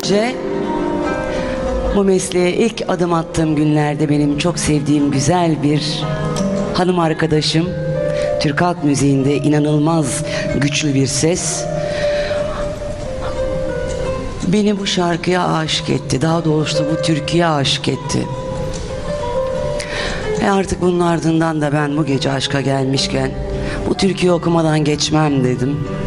önce bu mesleğe ilk adım attığım günlerde benim çok sevdiğim güzel bir hanım arkadaşım, Türk halk müziğinde inanılmaz güçlü bir ses, beni bu şarkıya aşık etti. Daha doğrusu bu türküye aşık etti. Artık bunun ardından da ben bu gece aşka gelmişken bu türküyü okumadan geçmem dedim.